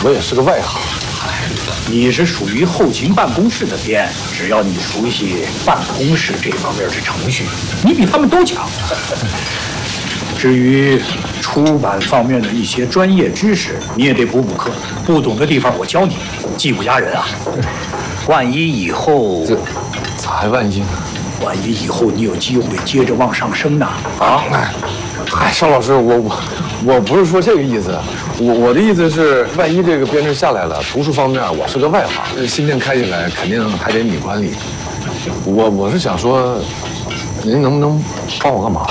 我也是个外行。 你是属于后勤办公室的编，只要你熟悉办公室这方面的程序，你比他们都强。至于出版方面的一些专业知识，你也得补课，不懂的地方我教你，技不压人啊。万一以后， 这咋还万一呢？ 万一以后你有机会接着往上升呢？啊？ 哎，邵老师，我不是说这个意思，我的意思是，万一这个编制下来了，图书方面我是个外行，新店开起来肯定还得你管理。我是想说，您能不能帮我个忙？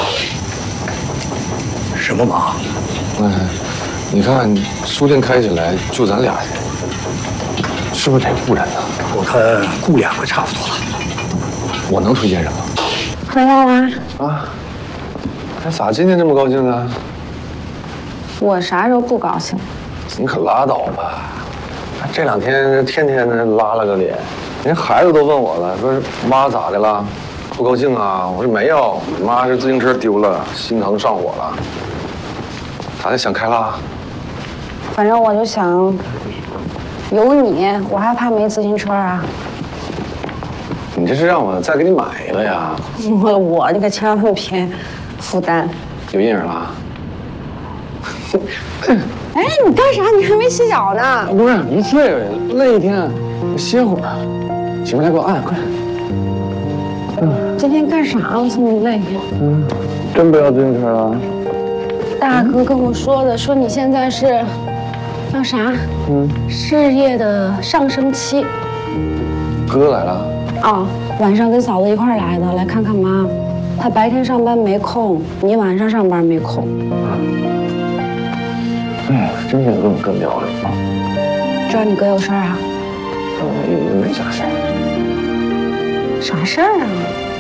什么忙？ 你看书店开起来就咱俩人，是不是得雇人呢？ 我看雇2个差不多了。 我能推荐人吗？ 回来啦！ 啊，哎，咋今天这么高兴呢？ 我啥时候不高兴？ 你可拉倒吧！这2天天天的拉了个脸，人孩子都问我了，说妈咋的了？不高兴啊？我说没有，妈是自行车丢了，心疼上火了。咋的？想开了？ 反正我就想，有你，我还怕没自行车啊？ 你这是让我再给你买一个呀？ 我那个千万别负担。 有阴影了？ 哎，你干啥？你还没洗脚呢？ 不是，不睡了，累一天，歇会儿。媳妇来给我按，快。 今天干啥了？这么累？ 真不要自行车了？ 大哥跟我说的，说你现在是叫啥？事业的上升期。 哥来了。 哦，晚上跟嫂子一块儿来的，来看看妈。他白天上班没空，你晚上上班没空。 哎呀，真想跟我哥聊聊啊。 知道你哥有事儿啊？ 没啥事儿。 啥事儿啊？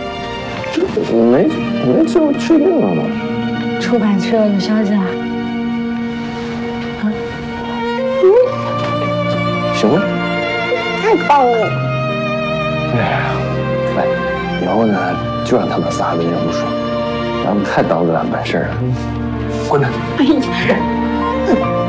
没就确定了吗？ 出版社有消息了？啊？ 行啊。 太棒了！ 哎呀，哎，以后呢，就让他们仨人不说，咱们太耽误咱办事了。滚蛋！ 哎呀。